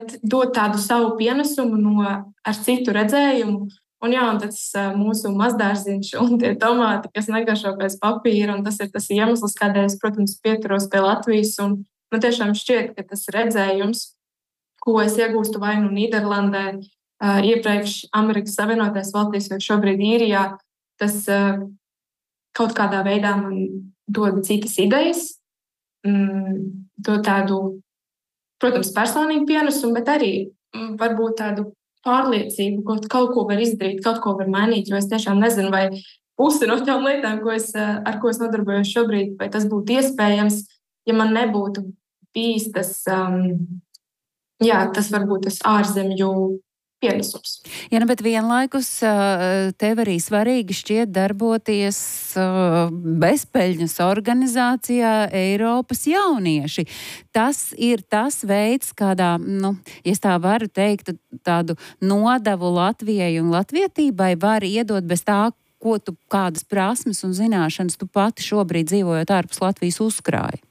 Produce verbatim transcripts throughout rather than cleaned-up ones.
dot tādu savu pienesumu no ar citu redzējumu. Un jā, un tas mūsu mazdārziņš un tie tomāti, kas negaršo pēc papīra, un tas ir tas iemesls, kādēļ es, protams, pieturos pie Latvijas. Un man tiešām šķiet, ka tas redzējums, ko es iegūstu vai nu Nīderlandē, iepriekš Amerikas Savienotajās valstīs vai šobrīd Īrijā, tas kaut kādā veidā man dod citas idejas, dod tādu, protams, personīgu pienesumu, bet arī varbūt tādu pārliecību, ka kaut ko var izdarīt, kaut ko var mainīt, jo es tiešām nezinu, vai pusi no tām lietām, ko es, ar ko es nodarbojos šobrīd, vai tas būtu iespējams, ja man nebūtu bijis tas, um, jā, tas varbūt tas ārzemju pienesums. Ja, nu, bet vienlaikus tev arī svarīgi šķiet darboties bezpeļņas organizācijā Eiropas jaunieši. Tas ir tas veids, kādā, nu, ja tā varu teikt, tādu nodevu Latvijai un latvietībai var iedot bez tā, ko tu kādas prasmes un zināšanas tu pati šobrīd dzīvojot ārpus Latvijas uzkrāji.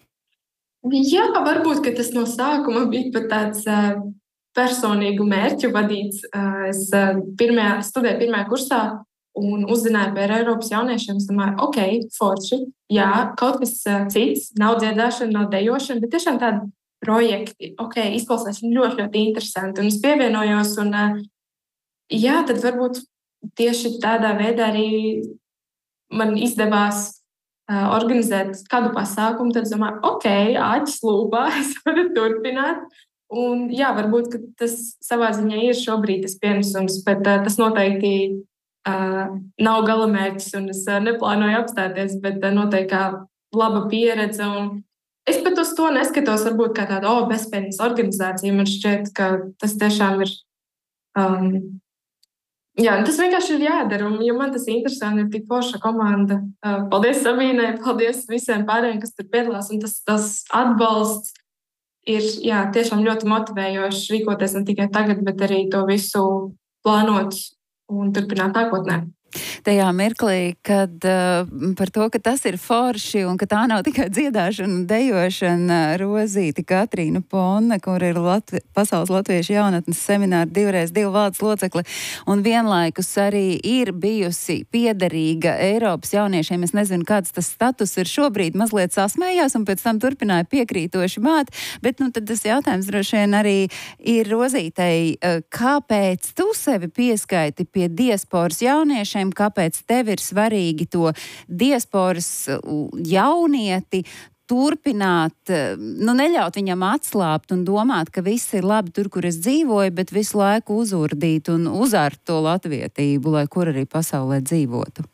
Jā, varbūt, ka tas no sākuma bija pat tāds personīgu mērķu vadīts. Es pirmajā, studēju pirmajā kursā un uzzināju par Eiropas jauniešiem. Es domāju, ok, forši, jā, kaut kas cits, nav dziedāšana, nav dejošana, bet tiešām tādi projekti, ok, izklausās ļoti, ļoti interesanti. Un es pievienojos un, jā, tad varbūt tieši tādā veidā arī man izdevās organizēt kādu pasākumu, tad es domāju, ok, āķis lūpā, es varu turpināt. Un, jā, varbūt tas savā ziņā ir šobrīd tas pienesums, bet uh, tas noteikti uh, nav galamērķis, un es uh, neplānoju apstāties, bet uh, noteikti kā laba pieredze. Un es pat uz to neskatos varbūt kā tādu oh, bezpēļņas organizāciju. Man šķiet, ka tas tiešām ir. Um, jā, tas vienkārši ir jādara, un ja man tas interesanti, ir tik forša komanda. Uh, paldies Sabīnai, paldies visiem pārējiem, kas tur piedalās, un tas, tas atbalsts ir jā, tiešām ļoti motivējoši rīkoties ne tikai tagad, bet arī to visu plānot un turpināt nākotnē. Tajā mirklī, kad uh, par to, ka tas ir forši un ka tā nav tikai dziedāšana un dejošana, Rozīte Katrīna Ponne, kur ir Latvi, Pasaules latviešu jaunatnes semināra divreiz divu valdes locekle un vienlaikus arī ir bijusi piederīga Eiropas jauniešiem. Es nezinu, kāds tas status ir šobrīd, mazliet sasmējās un pēc tam turpināja piekrītoši māt, bet nu tad tas jautājums droši vien arī ir Rozītei, kāpēc tu sevi pieskaiti pie diasporas jauniešiem, kāpēc tev ir svarīgi to diasporas jaunieti turpināt, nu neļaut viņam atslābt un domāt, ka viss ir labi tur, kur es dzīvoju, bet visu laiku uzurdīt un uzārt to latvietību, lai kur arī pasaulē dzīvotu?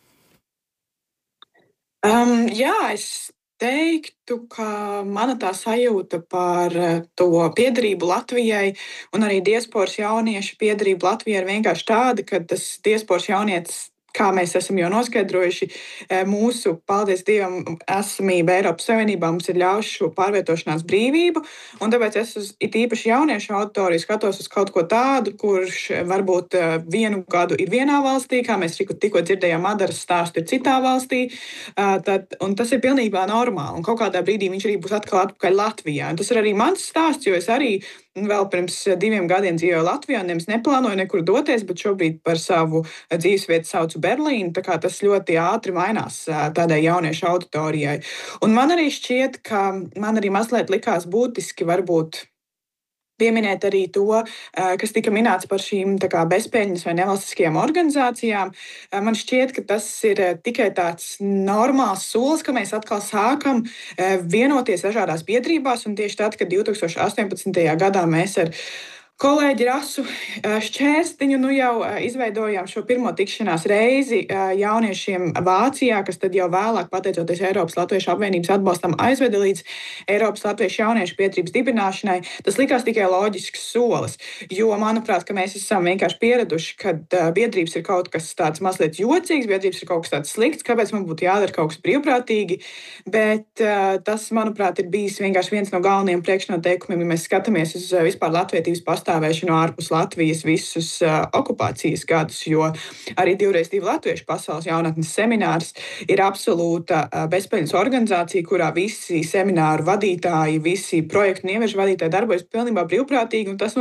Um, jā, es teiktu, ka mana tā sajūta par to piederību Latvijai un arī diasporas jauniešu piederību Latvijai ir vienkārši tāda, ka tas diasporas jaunietis, kā mēs esam jau noskaidrojuši, mūsu, paldies Dievam, esamība Eiropas Savienībā mums ir ļaujuši šo pārvietošanās brīvību, un tāpēc es uz it īpaši jauniešu auditoriju skatos uz kaut ko tādu, kurš varbūt vienu gadu ir vienā valstī, kā mēs tikko, tikko dzirdējām, Madaras stāstu ir citā valstī, tad, un tas ir pilnībā normāli, un kaut kādā brīdī viņš arī būs atkal atpakaļ Latvijā. Un tas ir arī mans stāsts, jo es arī vēl pirms diviem gadiem dzīvoju Latvijā, un es neplānoju nekur doties, bet šobrīd par savu dzīvesvietu saucu Berlīnu, tā kā tas ļoti ātri mainās tādai jauniešu auditorijai. Un man arī šķiet, ka man arī mazliet likās būtiski varbūt pieminēt arī to, kas tika minēts par šīm tā kā bezpēļņas vai nevalstiskajām organizācijām. Man šķiet, ka tas ir tikai tāds normāls solis, ka mēs atkal sākam vienoties dažādās biedrībās, un tieši tad, kad divi tūkstoši astoņpadsmitajā gadā mēs ar kolēģi Rasu Šķērstiņu nu jau izveidojām šo pirmo tikšanās reizi jauniešiem Vācijā, kas tad jau vēlāk, pateicoties Eiropas Latviešu apvienības atbalstam, aizveda līdz Eiropas Latviešu jauniešu biedrības dibināšanai. Tas likās tikai loģisks solis, jo, manuprāt, ka mēs esam vienkārši pieraduši, ka biedrības ir kaut kas tāds mazliet jocīgs, biedrības ir kaut kas tāds slikts, kāpēc man būtu jādara kaut kas brīvprātīgi, bet tas, manuprāt, ir bijis vienkārši viens no galvenajiem priekšnoteikumiem, ja mēs skatāmies uz vispār latvietības pastāvību pastāvēšanu ārpus Latvijas visus uh, okupācijas gadus, jo arī divreiz divi latviešu pasaules jaunatnes seminārs ir absolūta uh, bezpeļņas organizācija, kurā visi semināru vadītāji, visi projektu un ieviršu vadītāji darbojas pilnībā brīvprātīgi, un tas